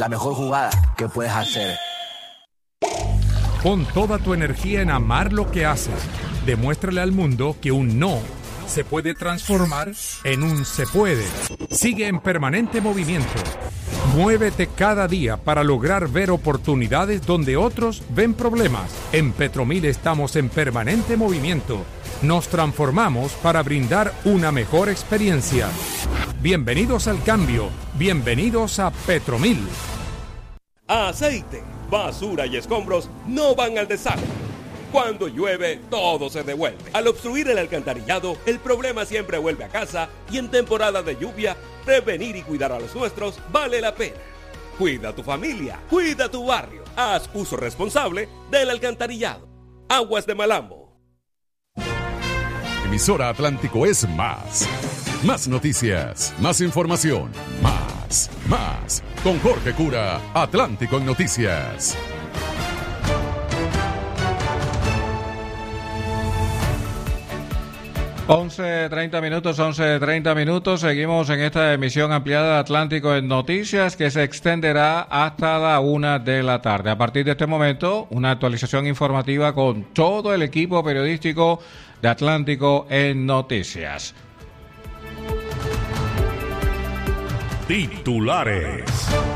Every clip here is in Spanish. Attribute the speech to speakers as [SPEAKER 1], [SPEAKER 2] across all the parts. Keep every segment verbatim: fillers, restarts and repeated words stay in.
[SPEAKER 1] la mejor jugada que puedes hacer.
[SPEAKER 2] Pon toda tu energía en amar lo que haces. Demuéstrale al mundo que un no se puede transformar en un se puede. Sigue en permanente movimiento. Muévete cada día para lograr ver oportunidades donde otros ven problemas. En Petromil estamos en permanente movimiento. Nos transformamos para brindar una mejor experiencia. Bienvenidos al cambio. Bienvenidos a Petromil.
[SPEAKER 3] Aceite, basura y escombros no van al desagüe. Cuando llueve, todo se devuelve. Al obstruir el alcantarillado, el problema siempre vuelve a casa y en temporada de lluvia, prevenir y cuidar a los nuestros vale la pena. Cuida a tu familia, cuida tu barrio. Haz uso responsable del alcantarillado. Aguas de Malambo.
[SPEAKER 4] Emisora Atlántico es más. Más noticias, más información, más, más. Con Jorge Cura, Atlántico en Noticias.
[SPEAKER 5] once treinta minutos, once treinta minutos. Seguimos en esta emisión ampliada de Atlántico en Noticias que se extenderá hasta la una de la tarde. A partir de este momento, una actualización informativa con todo el equipo periodístico de Atlántico en Noticias.
[SPEAKER 6] Titulares.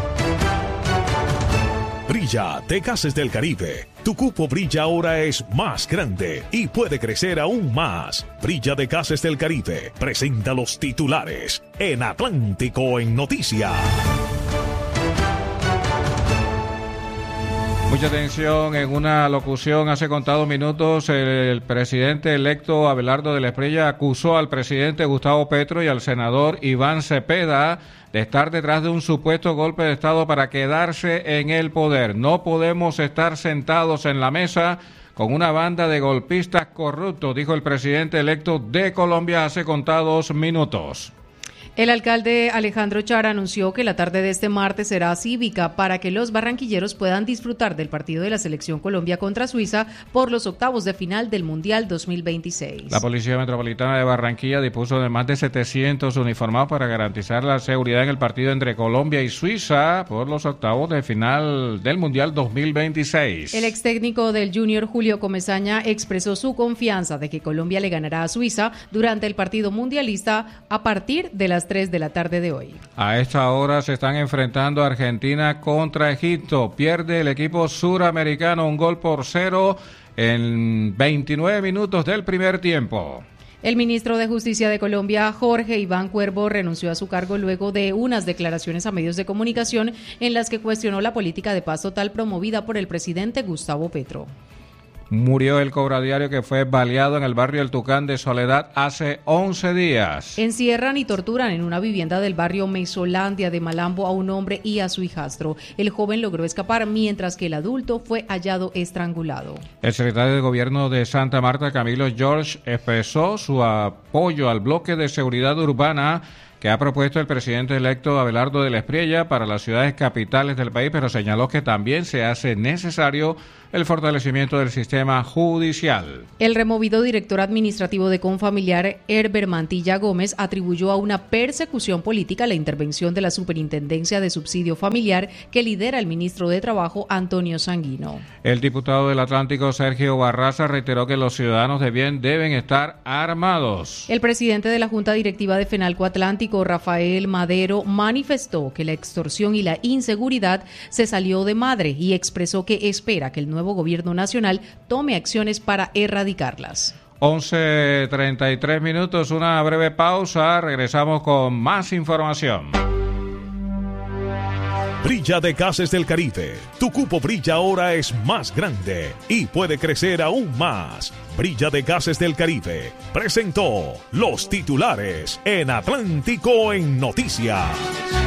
[SPEAKER 6] Brilla de Gases del Caribe. Tu cupo Brilla ahora es más grande y puede crecer aún más. Brilla de Gases del Caribe presenta los titulares en Atlántico en Noticias.
[SPEAKER 5] Mucha atención, en una locución hace contados minutos, el presidente electo Abelardo de la Espriella acusó al presidente Gustavo Petro y al senador Iván Cepeda de estar detrás de un supuesto golpe de Estado para quedarse en el poder. No podemos estar sentados en la mesa con una banda de golpistas corruptos, dijo el presidente electo de Colombia hace contados minutos.
[SPEAKER 7] El alcalde Alejandro Char anunció que la tarde de este martes será cívica para que los barranquilleros puedan disfrutar del partido de la Selección Colombia contra Suiza por los octavos de final del Mundial dos mil veintiséis.
[SPEAKER 5] La Policía Metropolitana de Barranquilla dispuso de más de setecientos uniformados para garantizar la seguridad en el partido entre Colombia y Suiza por los octavos de final del Mundial dos mil veintiséis.
[SPEAKER 7] El ex técnico del Junior, Julio Comesaña, expresó su confianza de que Colombia le ganará a Suiza durante el partido mundialista a partir de las tres de la tarde de hoy.
[SPEAKER 5] A esta hora se están enfrentando Argentina contra Egipto. Pierde el equipo suramericano un gol por cero en veintinueve minutos del primer tiempo.
[SPEAKER 7] El ministro de Justicia de Colombia, Jorge Iván Cuervo, renunció a su cargo luego de unas declaraciones a medios de comunicación en las que cuestionó la política de paz total promovida por el presidente Gustavo Petro.
[SPEAKER 5] Murió el cobradiario que fue baleado en el barrio El Tucán de Soledad hace once días.
[SPEAKER 7] Encierran y torturan en una vivienda del barrio Mesolandia de Malambo a un hombre y a su hijastro. El joven logró escapar mientras que el adulto fue hallado estrangulado.
[SPEAKER 5] El secretario de Gobierno de Santa Marta, Camilo George, expresó su apoyo al bloque de seguridad urbana que ha propuesto el presidente electo Abelardo de la Espriella para las ciudades capitales del país, pero señaló que también se hace necesario el fortalecimiento del sistema judicial.
[SPEAKER 7] El removido director administrativo de Confamiliar, Herber Mantilla Gómez, atribuyó a una persecución política la intervención de la Superintendencia de Subsidio Familiar que lidera el ministro de Trabajo, Antonio Sanguino.
[SPEAKER 5] El diputado del Atlántico, Sergio Barraza, reiteró que los ciudadanos de bien deben estar armados.
[SPEAKER 7] El presidente de la Junta Directiva de Fenalco Atlántico, Rafael Madero, manifestó que la extorsión y la inseguridad se salió de madre y expresó que espera que el nuevo gobierno nacional tome acciones para erradicarlas.
[SPEAKER 5] once treinta y tres minutos, una breve pausa, regresamos con más información.
[SPEAKER 6] Brilla de Gases del Caribe. Tu cupo Brilla ahora es más grande y puede crecer aún más. Brilla de Gases del Caribe presentó los titulares en Atlántico en Noticias.